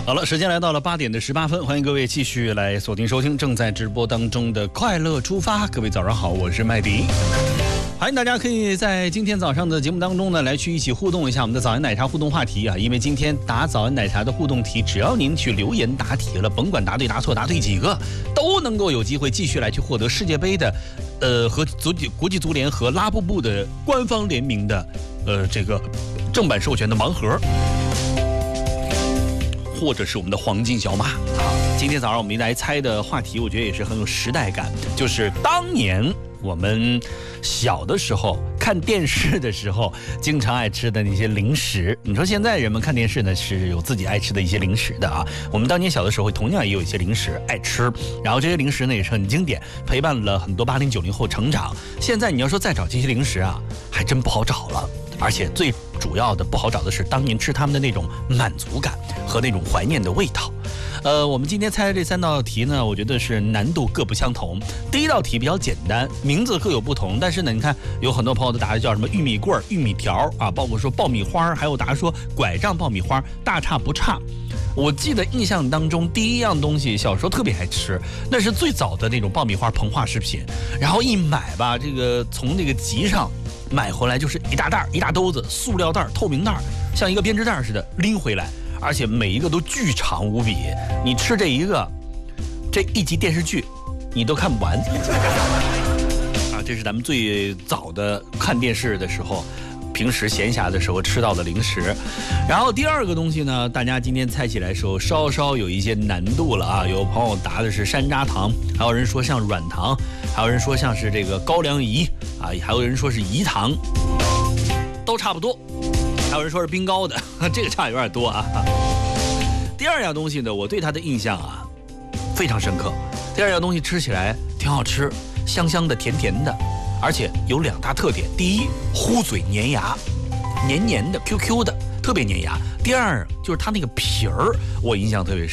好了，时间来到了8点的18分，欢迎各位继续来锁定收听正在直播当中的快乐出发。各位早上好，我是麦迪。欢迎大家可以在今天早上的节目当中呢，来去一起互动一下我们的早安奶茶互动话题啊。因为今天打早安奶茶的互动题，只要您去留言答题了，甭管答对答错，答对几个，都能够有机会继续来去获得世界杯的，和国际足联和拉布布的官方联名的，这个正版授权的盲盒。或者是我们的黄金小马啊！今天早上我们来猜的话题，我觉得也是很有时代感，就是当年我们小的时候看电视的时候，经常爱吃的那些零食。你说现在人们看电视呢，是有自己爱吃的一些零食的啊。我们当年小的时候，同样也有一些零食爱吃，然后这些零食呢也是很经典，陪伴了很多80、90后成长。现在你要说再找这些零食啊，还真不好找了。而且最主要的不好找的是当年吃他们的那种满足感和那种怀念的味道。我们今天猜的这3道题呢，我觉得是难度各不相同。第一道题比较简单，名字各有不同，但是呢，你看有很多朋友都答的叫什么玉米棍、玉米条啊，包括说爆米花，还有答说拐杖爆米花，大差不差。我记得印象当中，第一样东西小时候特别爱吃，那是最早的那种爆米花膨化食品，然后一买吧，这个从那个集上买回来就是一大袋一大兜子塑料袋透明袋，像一个编织袋似的拎回来，而且每一个都巨长无比，你吃这一个，这一集电视剧你都看不完啊！这是咱们最早的看电视的时候，平时闲暇的时候吃到的零食。然后第二个东西呢，大家今天猜起来的时候稍稍有一些难度了啊！有朋友答的是山楂糖，还有人说像软糖，还有人说像是这个高粱饴啊，还有人说是饴糖，都差不多。还有人说是冰糕的，这个差有点多啊。第二样东西呢，我对它的印象啊非常深刻。第二样东西吃起来挺好吃，香香的、甜甜的，而且有2大特点：第一，糊嘴粘牙，黏黏的、QQ 的，特别粘牙；第二，就是它那个皮儿，我印象特别深。